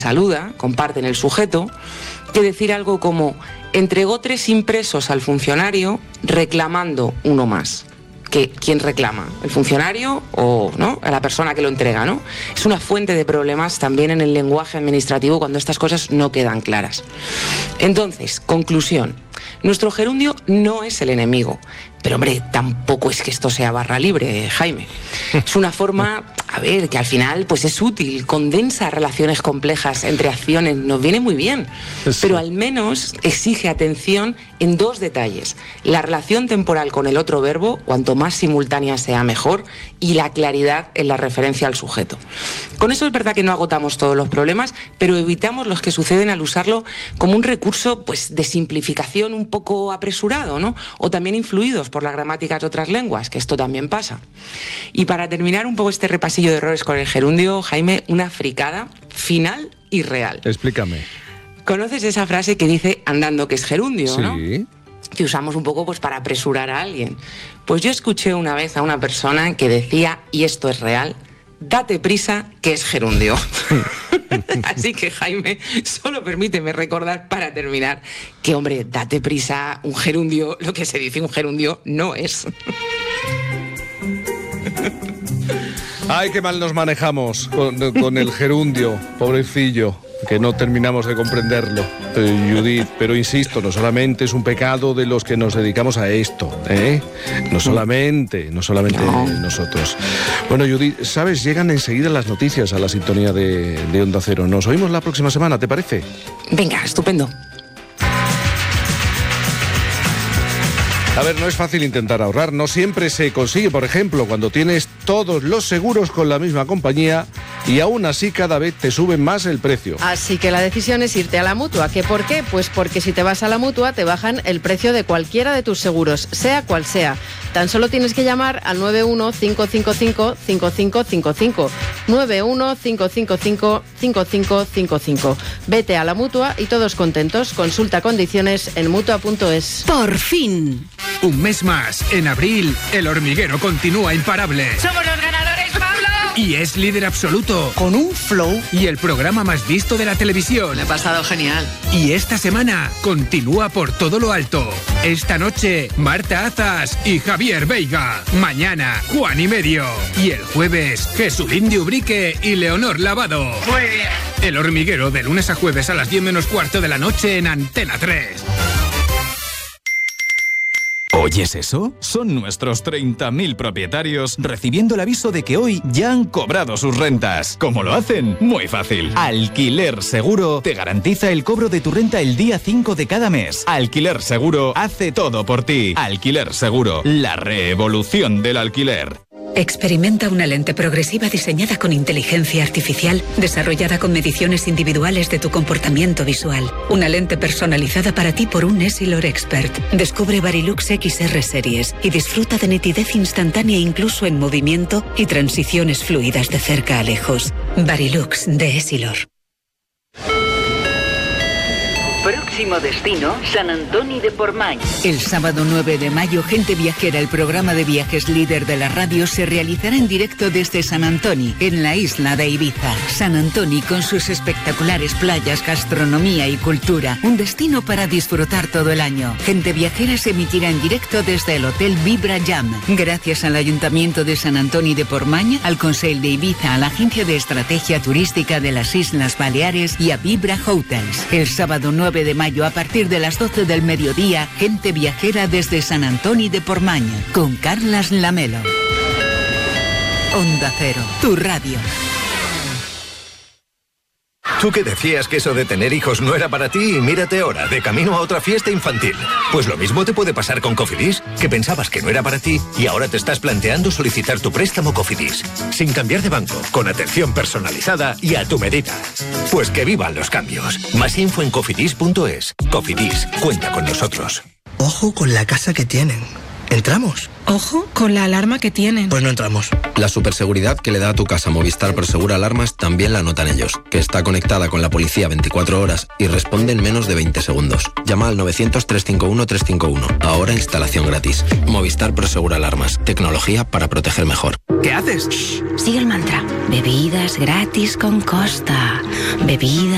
saluda, comparten el sujeto, que decir algo como: entregó 3 impresos al funcionario reclamando uno más. ¿Quién reclama? ¿El funcionario o no? A la persona que lo entrega, ¿no? Es una fuente de problemas también en el lenguaje administrativo cuando estas cosas no quedan claras. Entonces, conclusión. Nuestro gerundio no es el enemigo. Pero, hombre, tampoco es que esto sea barra libre, Jaime. Es una forma, que al final pues es útil, condensa relaciones complejas entre acciones, nos viene muy bien. Sí. Pero al menos exige atención en 2 detalles. La relación temporal con el otro verbo, cuanto más simultánea sea mejor, y la claridad en la referencia al sujeto. Con eso es verdad que no agotamos todos los problemas, pero evitamos los que suceden al usarlo como un recurso pues de simplificación un poco apresurado, ¿no? O también influidos por la gramática de otras lenguas, que esto también pasa. Y para terminar un poco este repasillo de errores con el gerundio, Jaime, una fricada final y real. Explícame. ¿Conoces esa frase que dice andando que es gerundio, sí, ¿no? Que usamos un poco pues para apresurar a alguien. Pues yo escuché una vez a una persona que decía, y esto es real: date prisa que es gerundio. Así que, Jaime, solo permíteme recordar para terminar que, hombre, date prisa, un gerundio, lo que se dice un gerundio no es. Ay, qué mal nos manejamos con el gerundio, pobrecillo, que no terminamos de comprenderlo, Judith. Pero insisto, no solamente es un pecado de los que nos dedicamos a esto, No solamente nosotros. Bueno, Judith, ¿sabes? Llegan enseguida las noticias a la sintonía de Onda Cero. Nos oímos la próxima semana, ¿te parece? Venga, estupendo. A ver, no es fácil intentar ahorrar, no siempre se consigue, por ejemplo, cuando tienes todos los seguros con la misma compañía y aún así cada vez te suben más el precio. Así que la decisión es irte a la Mutua. ¿Qué por qué? Pues porque si te vas a la Mutua te bajan el precio de cualquiera de tus seguros, sea cual sea. Tan solo tienes que llamar al 91-555-5555. 91-555-5555. Vete a la Mutua y todos contentos. Consulta condiciones en Mutua.es. ¡Por fin! Un mes más, en abril, El Hormiguero continúa imparable. ¡Somos los ganadores, Pablo! Y es líder absoluto. Con un flow. Y el programa más visto de la televisión. Me he pasado genial. Y esta semana continúa por todo lo alto. Esta noche, Marta Azas y Javier Veiga. Mañana, Juan y Medio. Y el jueves, Jesulín de Ubrique y Leonor Lavado. Muy bien. El Hormiguero, de lunes a jueves a las 10 menos cuarto de la noche en Antena 3. ¿Oyes eso? Son nuestros 30.000 propietarios recibiendo el aviso de que hoy ya han cobrado sus rentas. ¿Cómo lo hacen? Muy fácil. Alquiler Seguro te garantiza el cobro de tu renta el día 5 de cada mes. Alquiler Seguro hace todo por ti. Alquiler Seguro, la revolución del alquiler. Experimenta una lente progresiva diseñada con inteligencia artificial, desarrollada con mediciones individuales de tu comportamiento visual. Una lente personalizada para ti por un Essilor Expert. Descubre Varilux XR Series y disfruta de nitidez instantánea incluso en movimiento y transiciones fluidas de cerca a lejos. Varilux de Essilor. Próximo destino, San Antoni de Portmany. El sábado 9 de mayo, Gente Viajera, el programa de viajes líder de la radio, se realizará en directo desde San Antoni, en la isla de Ibiza. San Antoni, con sus espectaculares playas, gastronomía y cultura, un destino para disfrutar todo el año. Gente Viajera se emitirá en directo desde el Hotel Vibra Jam. Gracias al Ayuntamiento de San Antoni de Portmany, al Consell de Ibiza, a la Agencia de Estrategia Turística de las Islas Baleares y a Vibra Hotels. El sábado 9 de mayo, a partir de las 12 del mediodía, Gente Viajera desde San Antoni de Portmany, con Carlas Lamelo. Onda Cero, tu radio. Tú que decías que eso de tener hijos no era para ti y mírate ahora, de camino a otra fiesta infantil. Pues lo mismo te puede pasar con Cofidis, que pensabas que no era para ti y ahora te estás planteando solicitar tu préstamo Cofidis. Sin cambiar de banco, con atención personalizada y a tu medida. Pues que vivan los cambios. Más info en cofidis.es. Cofidis, cuenta con nosotros. Ojo con la casa que tienen. ¿Entramos? Ojo con la alarma que tienen. Pues no entramos. La superseguridad que le da a tu casa Movistar Prosegur Alarmas también la notan ellos, que está conectada con la policía 24 horas y responde en menos de 20 segundos. Llama al 900-351-351. Ahora instalación gratis. Movistar Prosegur Alarmas. Tecnología para proteger mejor. ¿Qué haces? Shh, sigue el mantra. Bebidas gratis con Costa. Bebidas